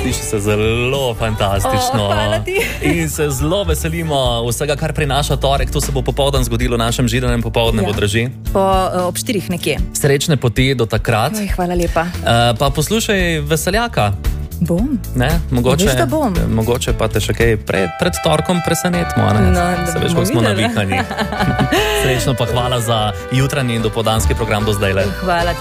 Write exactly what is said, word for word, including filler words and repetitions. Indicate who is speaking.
Speaker 1: Sliši se zelo fantastično.
Speaker 2: O, hvala ti.
Speaker 1: In se zelo veselimo vsega, kar prinaša torek. To se bo popoldan zgodilo v našem Židanem popoldne,
Speaker 2: Ja.
Speaker 1: bo drži.
Speaker 2: Po, uh, ob štirih nekje.
Speaker 1: Srečne poti do takrat.
Speaker 2: Oj, hvala lepa.
Speaker 1: Uh, pa poslušaj Veseljaka.
Speaker 2: Bom.
Speaker 1: Ne, mogoče,
Speaker 2: Veš, da bom.
Speaker 1: mogoče pa te še kaj pred, pred torkom presenetimo. Ne?
Speaker 2: No, da
Speaker 1: Se veš,
Speaker 2: bomo
Speaker 1: kako smo
Speaker 2: videli.
Speaker 1: navihani. Srečno pa hvala za jutranji in dopoldanski program do zdaj.
Speaker 2: Hvala ti.